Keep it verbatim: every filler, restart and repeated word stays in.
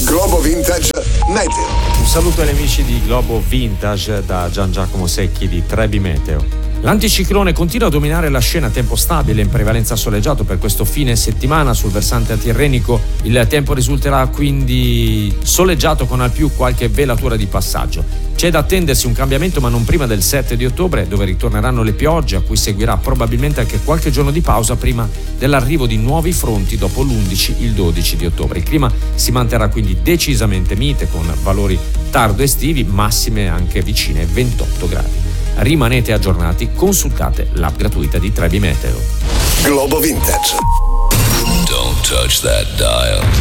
Globo Vintage Meteo. Un saluto agli amici di Globo Vintage da Gian Giacomo Secchi di Trebi Meteo. L'anticiclone continua a dominare la scena a tempo stabile, in prevalenza soleggiato per questo fine settimana sul versante tirrenico. Il tempo risulterà quindi soleggiato con al più qualche velatura di passaggio. C'è da attendersi un cambiamento, ma non prima del sette di ottobre, dove ritorneranno le piogge, a cui seguirà probabilmente anche qualche giorno di pausa prima dell'arrivo di nuovi fronti dopo l'undici, il dodici di ottobre. Il clima si manterrà quindi decisamente mite, con valori tardo estivi, massime anche vicine ai ventotto gradi. Rimanete aggiornati, consultate l'app gratuita di Trebi Meteo. Globo Vintage. Don't touch that dial.